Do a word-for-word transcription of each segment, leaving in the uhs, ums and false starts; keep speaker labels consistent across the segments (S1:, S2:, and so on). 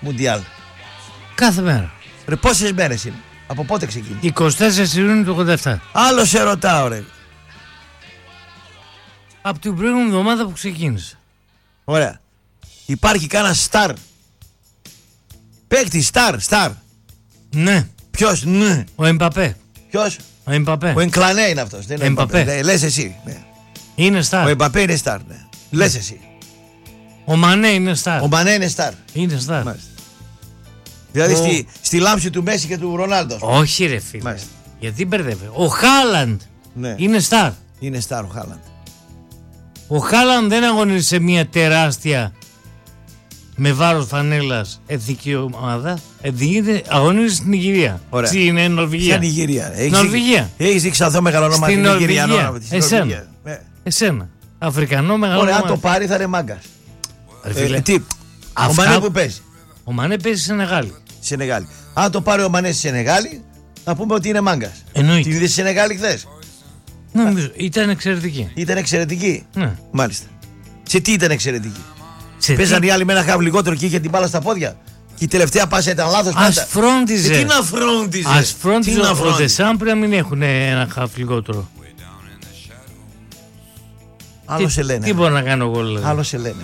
S1: Μουντιάλ.
S2: Κάθε μέρα.
S1: Ρε, πόσες μέρες είναι? Από πότε ξεκίνησε?
S2: είκοσι τέσσερις Ιουνίου του ογδόντα επτά.
S1: Άλλο σε ρωτάω, ρε.
S2: Από την προηγούμενη εβδομάδα που ξεκίνησε.
S1: Ωραία. Υπάρχει κάνα στάρ? Παίκτη, στάρ, στάρ.
S2: Ναι.
S1: Ποιος? Ναι.
S2: Ο Εμπαπέ.
S1: Ποιος?
S2: Ο Εμπαπέ.
S1: Ο Ενκλανέ είναι αυτός. Δεν είναι
S2: Εμπαπέ.
S1: Ναι, λες εσύ. Ναι.
S2: Είναι στάρ.
S1: Ο Εμπαπέ είναι στάρ. Ναι. Λες εσύ.
S2: Ο Μανέ είναι στάρ.
S1: Ο Μανέ είναι στάρ.
S2: Είναι στάρ.
S1: Μάλιστα. Δηλαδή
S2: Ο...
S1: στη, στη λάμψη του Μέση και του Ρονάλντο.
S2: Όχι, ρε φίλε.
S1: Μάλιστα.
S2: Γιατί μπερδεύε. Ο Χάλαντ
S1: Ναι.
S2: είναι στάρ.
S1: Είναι στάρ ο Χάλαντ.
S2: Ο Χάλαντ δεν αγωνίζει σε μια τεράστια με βάρος φανέλας εθνική ομάδα. Εθνική, αγωνίζει στην Νιγηρία.
S1: Ωραία.
S2: Στην Νορβηγία.
S1: Ποια Νιγηρία? Έχεις
S2: Νορβηγία.
S1: Δει, έχεις δείξει αυτό μεγάλο όνομα
S2: Στην
S1: στην Νιγηρία?
S2: Νορβηγία. Εσένα.
S1: Ναι.
S2: Εσένα. Αφρικανό μεγάλο
S1: Ωραία, αν
S2: όνομα.
S1: το πάρει θα είναι μάγκας.
S2: Ρε φίλε,
S1: Ε, τι, ο
S2: αυτά-
S1: Μανέ που παίζει?
S2: Ο Μανέ παίζει σε Νεγάλη.
S1: Σενεγάλη. Αν το πάρει ο Μανέ στη Σενεγάλη, θα πούμε ότι είναι μάγκας.
S2: Εννοείται.
S1: Την είδε στη Σενεγάλη χθες?
S2: Νομίζω ήταν εξαιρετική.
S1: Ήταν εξαιρετική.
S2: Ναι.
S1: Μάλιστα. Σε τι ήταν εξαιρετική?
S2: Σε
S1: Παίζαν
S2: τι-
S1: οι άλλοι με ένα χαβ λιγότερο και είχε την μπάλα στα πόδια. Και η τελευταία πάσα ήταν λάθος πάντα.
S2: Ας φρόντιζε.
S1: Ε, τι να φρόντιζε.
S2: Ας φρόντιζε
S1: Τι να
S2: ο
S1: φρόντιζε.
S2: Δεσάμ πρέπει να μην έχουν ένα χαφ λιγότερο.
S1: Άλλο
S2: Τι-
S1: σε λένε.
S2: Τι μπορεί να κάνω εγώ δηλαδή.
S1: Άλλο σε λένε.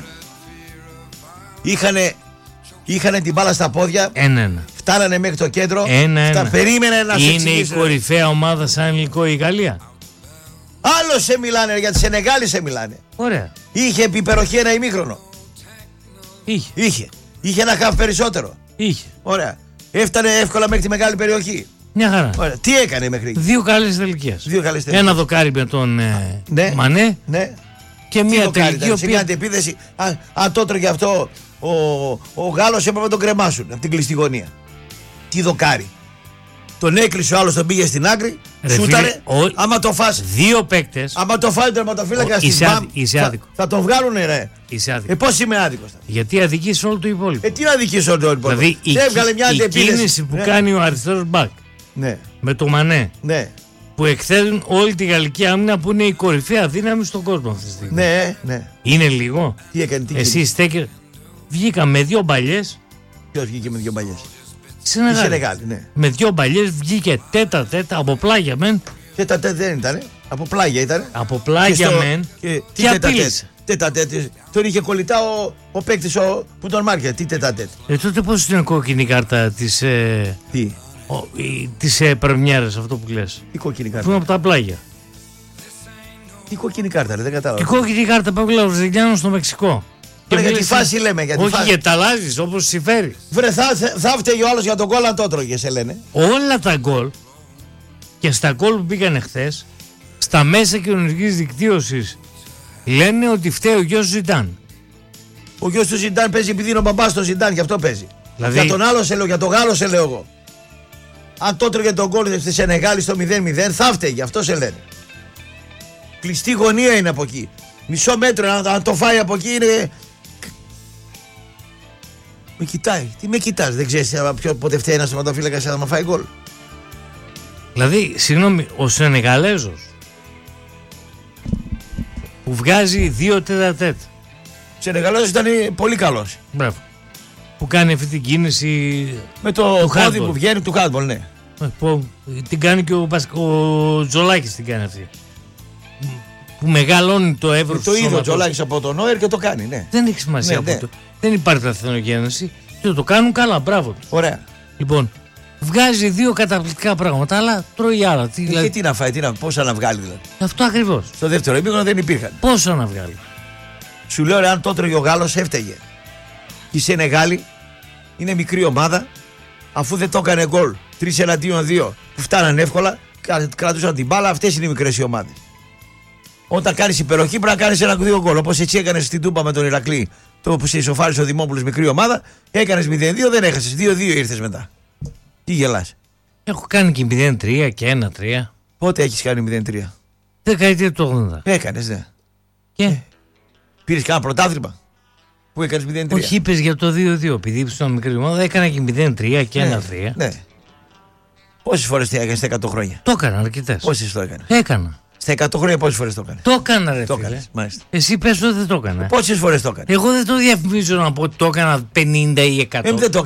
S1: Είχανε, είχανε την μπάλα στα πόδια.
S2: Ένα-ένα.
S1: Φτάνανε μέχρι το κέντρο.
S2: Ένα-ένα.
S1: Τα περίμενε να σε
S2: Είναι η
S1: εξηγήσω.
S2: κορυφαία ομάδα σαν υλικό η Γαλλία.
S1: Άλλο σε μιλάνε, για τη Σενεγάλη σε μιλάνε.
S2: Ωραία.
S1: Είχε επιπεροχή ένα ημίχρονο.
S2: Είχε.
S1: Είχε. Είχε ένα χαφ περισσότερο.
S2: Είχε.
S1: Ωραία. Έφτανε εύκολα μέχρι τη μεγάλη περιοχή.
S2: Μια χαρά.
S1: Ωραία. Τι έκανε μέχρι εκεί?
S2: Δύο καλές τελικίες.
S1: Δύο καλές τελικές.
S2: Ένα δοκάρι με τον ε,
S1: Ναι.
S2: Μανέ
S1: Ναι.
S2: και
S1: Τι
S2: μια
S1: το κάνει,
S2: τελική.
S1: ήταν, σε
S2: οποία...
S1: μια αντεπίθεση. Αν, αν το έτρωγε αυτό ο, ο Γάλλος έπρεπε να τον κρεμάσουν από την κλειστή γωνία. Τι δοκάρι. Τον έκλεισε ο άλλος, τον πήγε στην άκρη.
S2: Ρε
S1: Σούταρε.
S2: φίλε, ο-
S1: Άμα το φας,
S2: Δύο παίκτες.
S1: άμα το φάει ο τερματοφύλακα
S2: Ο-
S1: στην
S2: είσαι
S1: μπαμ,
S2: άδικο, είσαι
S1: θα,
S2: άδικο.
S1: θα τον βγάλουνε, ρε.
S2: Είσαι άδικο.
S1: Ε, πώς είμαι άδικος?
S2: Γιατί αδικείς όλο το υπόλοιπο.
S1: Ε, τι να δικήσει όλο το υπόλοιπο.
S2: Δηλαδή η,
S1: Σε έβγαλε μια
S2: η
S1: αντεπίθεση.
S2: κίνηση που
S1: Ναι.
S2: κάνει ο αριστερός μπακ
S1: Ναι,
S2: με το Μανέ
S1: ναι,
S2: που εκθέτουν όλη τη γαλλική άμυνα που είναι η κορυφαία δύναμη στον κόσμο αυτή τη στιγμή.
S1: ναι, ναι.
S2: Είναι λίγο.
S1: Τι έκανε, τι
S2: Εσύ
S1: κίνηση?
S2: στέκερ. Βγήκα με δύο μπαλιές.
S1: Ποιος βγήκε με δυο μπαλιές?
S2: Στην
S1: Η
S2: Σενεγάλη.
S1: Σενεγάλη, ναι.
S2: Με δύο μπαλιές βγήκε τέτα τέτα από πλάγια μεν.
S1: Και τα τέτ δεν ήταν. Από πλάγια ήταν.
S2: Από πλάγια μεν.
S1: Και, τι
S2: Και
S1: τέτα τέτ.
S2: απείλησε.
S1: Τέτα τέτ. Τον είχε κολλητά ο, ο παίκτης ο, που τον μάρκε. Τι τέτα τέτ.
S2: Ε, τότε πώς είναι κόκκινη κάρτα της, ε,
S1: Τι,
S2: ο, η, της ε, πρεμιέρας, αυτό που λες.
S1: τι κόκκινη
S2: Που
S1: κάρτα.
S2: είναι από τα πλάγια.
S1: Τι κόκκινη κάρτα, ρε, δεν
S2: Η
S1: κατάλαβα.
S2: κόκκινη κάρτα που έβλεπε ο Βραζιλιάνος στο Μεξικό.
S1: Ρε, για τη
S2: μίλησε-
S1: φάση λέμε, για τη
S2: Όχι,
S1: φάση.
S2: γιατί τα αλλάζεις όπως συμφέρει.
S1: Βρε, θα, θα φταίει ο άλλος για τον κόλλ αν το έτρωγε, σε λένε.
S2: Όλα τα γκολ και στα γκολ που πήγαν χθες, στα μέσα κοινωνικής δικτύωσης λένε ότι φταίει ο γιος Ζιντάν.
S1: Ο γιος του Ζιντάν παίζει επειδή είναι ο μπαμπάς του Ζιντάν, γι' αυτό παίζει.
S2: Δηλαδή-
S1: Για τον άλλο σε λέω, για τον Γάλλο σε λέω εγώ. Αν το έτρωγε τον κόλλ στη Σενεγάλη στο μηδέν μηδέν, θα φταίει, γι' αυτό σε λένε. Κλειστή γωνία είναι από εκεί. Μισό μέτρο, αν, αν το φάει από εκεί είναι. Με κοιτάει. Τι με κοιτάς, δεν ξέρεις ποιο, πότε φταίει ένας τερματοφύλακας να φάει γκολ.
S2: Δηλαδή, συγγνώμη, ο Σενεγαλέζος που βγάζει δύο τέτα τέτ.
S1: Σενεγαλός ήταν πολύ καλός.
S2: Μπράβο. Που κάνει αυτή την κίνηση.
S1: Με το
S2: Του
S1: πόδι
S2: handball.
S1: που βγαίνει του handball, ναι.
S2: ε, Που, την κάνει και ο, Πασ- ο Τζολάκης την κάνει αυτή. Που μεγαλώνει το εύρος
S1: Το
S2: του
S1: είδε ο
S2: σώματος.
S1: Τζολάκης από τον Νόερ και το κάνει, ναι.
S2: Δεν έχει σημασία
S1: Ναι,
S2: από
S1: ναι.
S2: το. Δεν υπάρχει παρθενογέννηση και το κάνουν καλά, μπράβο τους.
S1: Ωραία.
S2: Λοιπόν, βγάζει δύο καταπληκτικά πράγματα, αλλά τρώει άλλα. Τι,
S1: Ε,
S2: δηλαδή,
S1: Και τι να φάει, τι να, πόσα να βγάλει δηλαδή.
S2: αυτό ακριβώς.
S1: Στο δεύτερο ημίχρονο δεν υπήρχαν.
S2: Πόσο να βγάλει.
S1: Σου λέω ρε, αν το έτρωγε ο Γάλλος έφταιγε. Η Σενεγάλη είναι μικρή ομάδα, αφού δεν το έκανε γκολ τρεις εναντίον δύο που φτάνανε εύκολα, κα- κρατούσαν την μπάλα. Αυτές είναι οι μικρές οι ομάδες. Όταν κάνεις υπεροχή πρέπει να κάνεις ένα δύο γκολ. Όπως έτσι έκανες στην Τούμπα με τον Ηρακλή, το που σε ισοφάρισε ο Δημόπουλος, μικρή ομάδα, έκανες μηδέν δύο, δεν έχασες. δύο δύο ήρθες μετά. Τι γελάς?
S2: Έχω κάνει και μηδέν τρία και ένα τρία.
S1: Πότε έχεις κάνει μηδέν τρία?
S2: Δεκαετία του ογδόντα.
S1: Έκανες, ναι.
S2: Και
S1: Πήρες κανένα πρωτάθλημα που έκανες μηδέν τρία?
S2: όχι, είπες για το δύο δύο. Επειδή ήμουν στην μικρή ομάδα, έκανα και μηδέν τρία και ένα τρία.
S1: Ναι. Πόσες φορές τι έκανες στα εκατό χρόνια?
S2: Το έκανα αρκετές.
S1: Πόσες το έκανες?
S2: Έκανα.
S1: Στα εκατό χρόνια πόσες φορές το έκανες?
S2: Το έκανα, ρε
S1: Το
S2: φίλε.
S1: έκανες, μάλιστα.
S2: Εσύ πες ότι δεν το έκανα.
S1: Πόσες φορές το έκανες?
S2: Εγώ δεν το διαφημίζω να πω ότι το έκανα πενήντα ή εκατό.
S1: Ε, δεν το